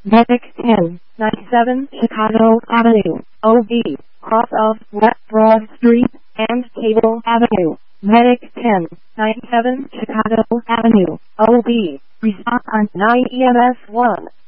Medic 10, 97 Chicago Avenue, OB, cross of West Broad Street and Cable Avenue. Medic 10, 97 Chicago Avenue, OB, response on 9 EMS 1.